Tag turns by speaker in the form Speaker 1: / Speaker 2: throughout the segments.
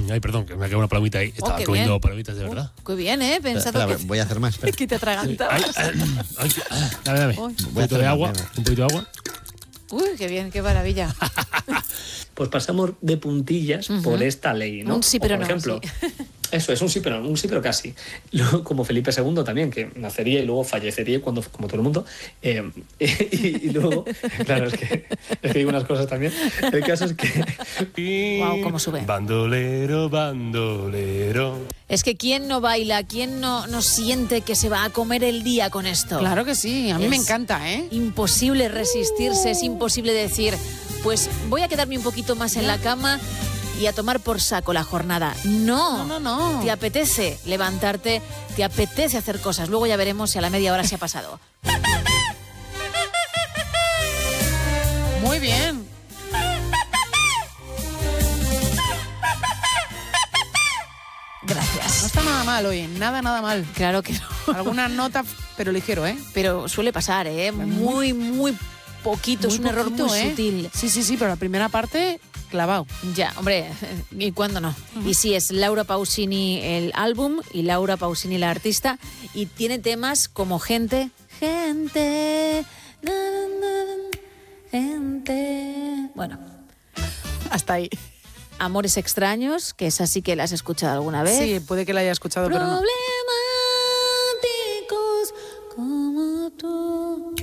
Speaker 1: Ay, perdón, que me ha quedado una palomita ahí. Estaba comiendo palomitas de verdad.
Speaker 2: Qué bien, ¿eh? Pensado
Speaker 3: Espera, voy a hacer más. Espera.
Speaker 2: que te atragantabas.
Speaker 1: Dame. Un poquito de agua.
Speaker 2: Uy, qué bien, qué maravilla.
Speaker 4: Pues pasamos de puntillas por esta ley, ¿no?
Speaker 2: Un sí, pero
Speaker 4: por
Speaker 2: no.
Speaker 4: ejemplo,
Speaker 2: Sí.
Speaker 4: eso es un sí, pero casi. Luego, como Felipe II también, que nacería y luego fallecería como todo el mundo. Y luego, claro, es que digo unas cosas también. El caso es que...
Speaker 2: Wow, cómo sube.
Speaker 1: Bandolero, bandolero.
Speaker 2: Es que ¿quién no baila? ¿Quién no siente que se va a comer el día con esto?
Speaker 5: Claro que sí, a mí me encanta, ¿eh?
Speaker 2: Imposible resistirse, es imposible decir, pues voy a quedarme un poquito más en la cama y a tomar por saco la jornada. No. Te apetece levantarte, te apetece hacer cosas. Luego ya veremos si a la media hora se ha pasado.
Speaker 5: Muy bien.
Speaker 2: Gracias.
Speaker 5: No está nada mal hoy, nada mal.
Speaker 2: Claro que no.
Speaker 5: Alguna nota, pero ligero, ¿eh?
Speaker 2: Pero suele pasar, ¿eh? Muy poquito, es un error muy sutil.
Speaker 5: Sí, pero la primera parte, clavado.
Speaker 2: Ya, hombre, ¿y cuándo no? Y sí, es Laura Pausini el álbum y Laura Pausini la artista, y tiene temas como Gente, bueno,
Speaker 5: hasta ahí.
Speaker 2: Amores extraños, que esa sí que la has escuchado alguna vez.
Speaker 5: Sí, puede que la haya escuchado, pero no.
Speaker 2: Problemáticos como tú,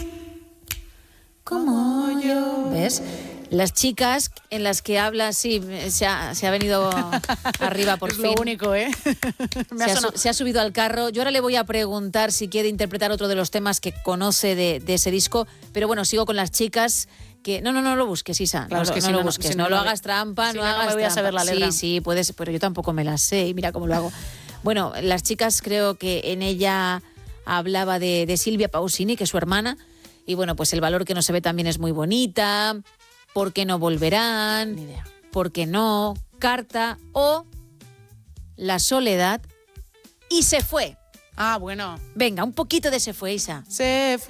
Speaker 2: como yo. ¿Ves? Las chicas en las que habla, sí, se ha venido arriba por fin.
Speaker 5: Es lo único, ¿eh?
Speaker 2: Se ha subido al carro. Yo ahora le voy a preguntar si quiere interpretar otro de los temas que conoce de ese disco, pero bueno, sigo con las chicas. Que no lo busques, Isa.
Speaker 5: Claro,
Speaker 2: no,
Speaker 5: es que
Speaker 2: no lo busques.
Speaker 5: si
Speaker 2: no lo hagas trampa, no hagas
Speaker 5: me voy a saber la letra.
Speaker 2: Sí, puedes, pero yo tampoco me la sé y mira cómo lo hago. Bueno, las chicas, creo que en ella hablaba de Silvia Pausini, que es su hermana, y bueno, pues el valor que no se ve también es muy bonita. ¿Por qué no volverán?
Speaker 5: Ni idea.
Speaker 2: ¿Por qué no? Carta o La soledad y Se fue.
Speaker 5: Ah, bueno.
Speaker 2: Venga, un poquito de Se fue, Isa.
Speaker 5: Se fue.